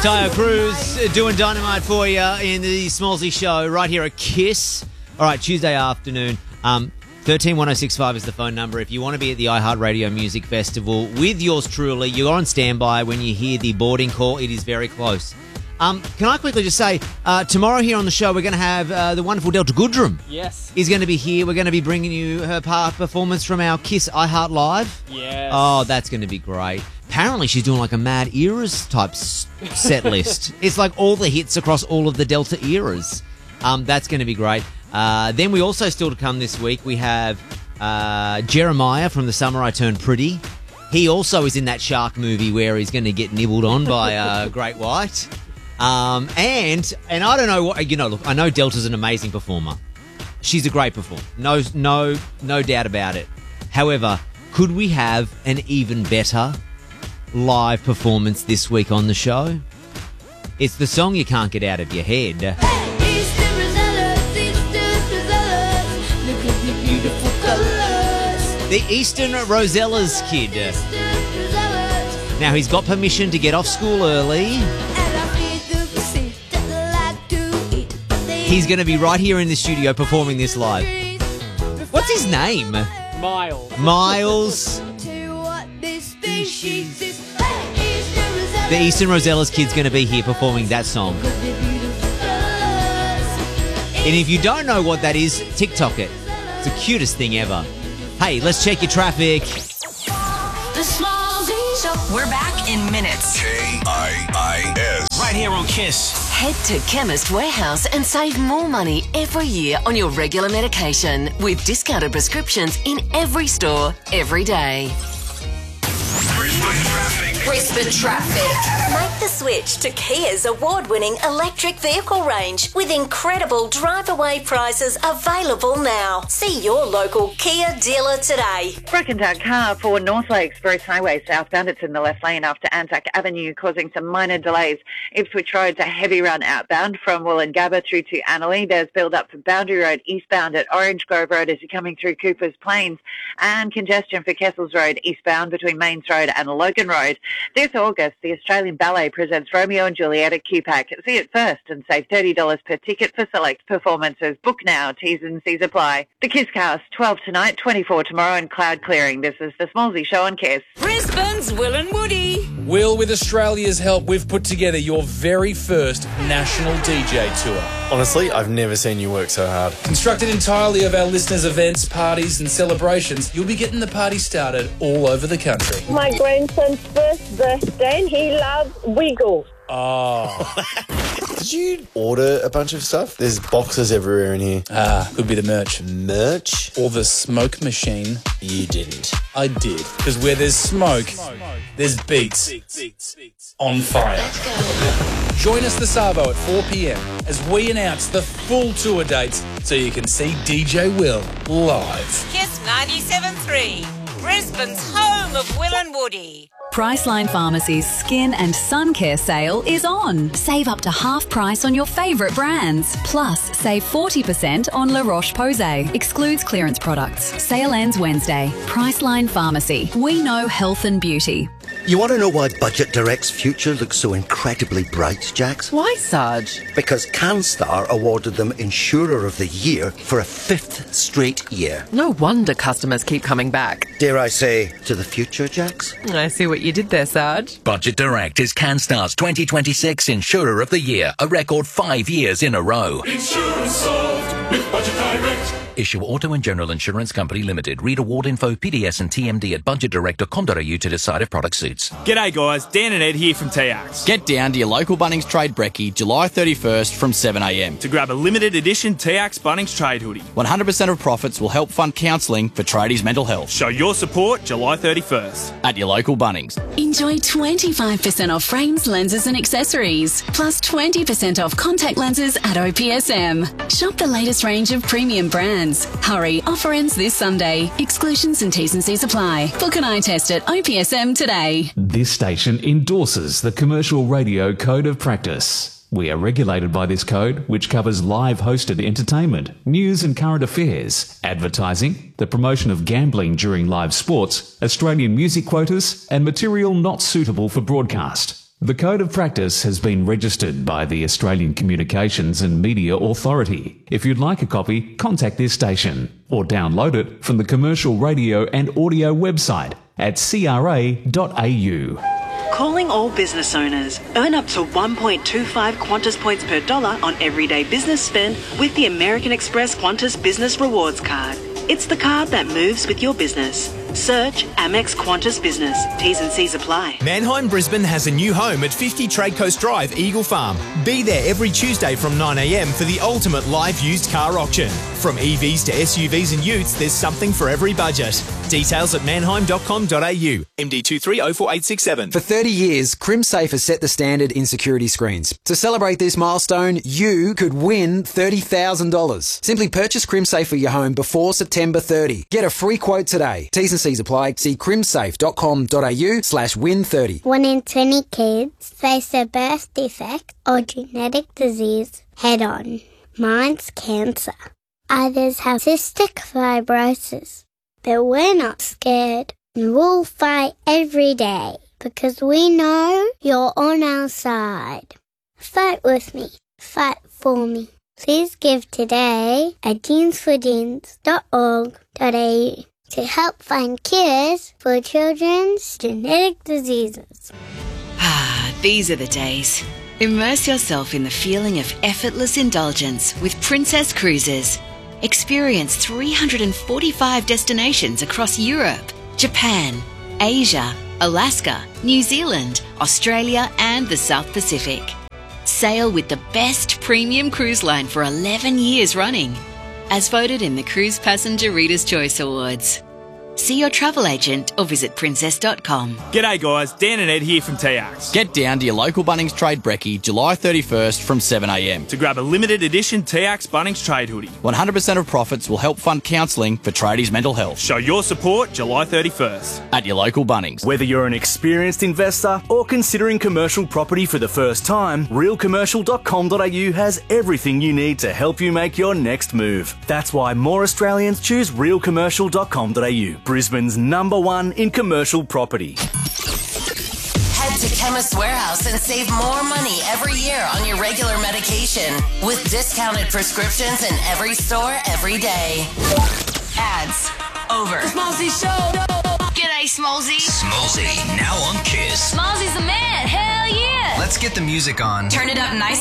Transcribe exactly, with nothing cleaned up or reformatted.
Tayo Cruz doing Dynamite for you in the Smallsy Show right here at KISS. All right, Tuesday afternoon. Um, thirteen one oh six five is the phone number. If you want to be at the iHeartRadio Music Festival with yours truly, you're on standby when you hear the boarding call. It is very close. Um, can I quickly just say, uh, tomorrow here on the show, we're going to have uh, the wonderful Delta Goodrum. Yes. Is going to be here. We're going to be bringing you her part performance from our KISS iHeart Live. Yes. Oh, that's going to be great. Apparently, she's doing like a Mad Eras type s- set list. It's like all the hits across all of the Delta eras. Um, that's going to be great. Uh, then we also still to come this week, we have uh, Jeremiah from The Summer I Turned Pretty. He also is in that shark movie where he's going to get nibbled on by uh, Great White. Um, and and I don't know what you know. Look, I know Delta's an amazing performer. She's a great performer. No, no, no doubt about it. However, could we have an even better live performance this week on the show? It's the song you can't get out of your head. The Eastern Rosellas Kid. Now he's got permission to get off school early. He's going to be right here in the studio performing this live. What's his name? Miles. Miles. The Eastern Rosellas Kid's going to be here performing that song. And if you don't know what that is, TikTok it. It's the cutest thing ever. Hey, let's check your traffic. The Smallsy Show. We're back in minutes. K I I S. Right here on KISS. Head to Chemist Warehouse and save more money every year on your regular medication with discounted prescriptions in every store, every day. Brisbane traffic. Brisbane traffic. Make the switch to Kia's award-winning electric vehicle range with incredible drive-away prices available now. See your local Kia dealer today. Broken down car for Northlake Express Highway southbound. It's in the left lane after Anzac Avenue, causing some minor delays. Ipswich Road's a heavy run outbound from Wollongabba through to Annerley. There's build-up for Boundary Road eastbound at Orange Grove Road as you're coming through Cooper's Plains, and congestion for Kessels Road eastbound between Mains Road and Logan Road. This August, the Australian Ballet presents Romeo and Juliet at Q PAC. See it first and save thirty dollars per ticket for select performances. Book now. T's and C's apply. The KISScast, twelve tonight, twenty-four tomorrow, and cloud clearing. This is the Smallsy Show on KISS. Brisbane's Will and Woody. Will, with Australia's help, we've put together your very first national D J tour. Honestly, I've never seen you work so hard. Constructed entirely of our listeners' events, parties and celebrations, you'll be getting the party started all over the country. My grandson's first birthday, he loves Wiggles. Oh. Did you order a bunch of stuff? There's boxes everywhere in here. Ah, could be the merch. Merch? Or the smoke machine. You didn't. I did. Because where there's smoke, there's beats. On fire. Join us this Arvo at four p.m. as we announce the full tour dates so you can see D J Will live. KISS ninety-seven point three. Brisbane's home of Will and Woody. Priceline Pharmacy's Skin and Sun Care sale is on. Save up to half price on your favourite brands. Plus, save forty percent on La Roche-Posay. Excludes clearance products. Sale ends Wednesday. Priceline Pharmacy. We know health and beauty. You want to know why Budget Direct's future looks so incredibly bright, Jax? Why, Sarge? Because CanStar awarded them Insurer of the Year for a fifth straight year. No wonder customers keep coming back. Dare I say, to the future, Jax? I see what you did there, Sarge. Budget Direct is CanStar's twenty twenty-six Insurer of the Year, a record five years in a row. Insurance solved with Budget Direct. Issue Auto and General Insurance Company Limited. Read award info, P D S and T M D at budget direct dot com dot a u to decide if product suits. G'day guys, Dan and Ed here from T-Ax. Get down to your local Bunnings Trade Brekkie July thirty-first from seven a.m. to grab a limited edition T-Ax Bunnings Trade hoodie. one hundred percent of profits will help fund counselling for tradies' mental health. Show your support July thirty-first. At your local Bunnings. Enjoy twenty-five percent off frames, lenses and accessories. Plus twenty percent off contact lenses at O P S M. Shop the latest range of premium brands. Hurry, offer ends this Sunday. Exclusions and T's and C's apply. Book an eye test at O P S M today. This station endorses the Commercial Radio Code of Practice. We are regulated by this code, which covers live hosted entertainment, news and current affairs, advertising, the promotion of gambling during live sports, Australian music quotas, and material not suitable for broadcast. The Code of Practice has been registered by the Australian Communications and Media Authority. If you'd like a copy, contact this station or download it from the Commercial Radio and Audio website at c r a dot a u. Calling all business owners. Earn up to one point two five Qantas points per dollar on everyday business spend with the American Express Qantas Business Rewards Card. It's the card that moves with your business. Search Amex Qantas Business. T's and C's apply. Manheim Brisbane has a new home at fifty Trade Coast Drive, Eagle Farm. Be there every Tuesday from nine a m for the ultimate live used car auction. From E Vs to S U Vs and utes, there's something for every budget. Details at manheim dot com dot a u. M D two three oh four eight six seven. For thirty years, CrimSafe has set the standard in security screens. To celebrate this milestone, you could win thirty thousand dollars. Simply purchase CrimSafe for your home before September thirtieth. Get a free quote today. T's and C's apply. See crimsafe dot com dot a u slash win thirty. One in twenty kids face a birth defect or genetic disease head on. Mine's cancer. Others have cystic fibrosis. But we're not scared. We'll fight every day because we know you're on our side. Fight with me. Fight for me. Please give today at jeans for jeans dot org dot a u to help find cures for children's genetic diseases. Ah, these are the days. Immerse yourself in the feeling of effortless indulgence with Princess Cruises. Experience three hundred forty-five destinations across Europe, Japan, Asia, Alaska, New Zealand, Australia, and the South Pacific. Sail with the best premium cruise line for eleven years running, as voted in the Cruise Passenger Reader's Choice Awards. See your travel agent or visit princess dot com. G'day guys, Dan and Ed here from T A X. Get down to your local Bunnings Trade Brekkie July thirty-first from seven a m to grab a limited edition T A X Bunnings Trade hoodie. one hundred percent of profits will help fund counselling for tradies' mental health. Show your support July thirty-first. At your local Bunnings. Whether you're an experienced investor or considering commercial property for the first time, real commercial dot com dot a u has everything you need to help you make your next move. That's why more Australians choose real commercial dot com dot a u. Brisbane's number one in commercial property. Head to Chemist Warehouse and save more money every year on your regular medication with discounted prescriptions in every store every day. Ads over. The Smallzy Show. G'day, Smallzy. Smallzy, now on Kiss. Smallzy's the man. Hell yeah. Let's get the music on. Turn it up nice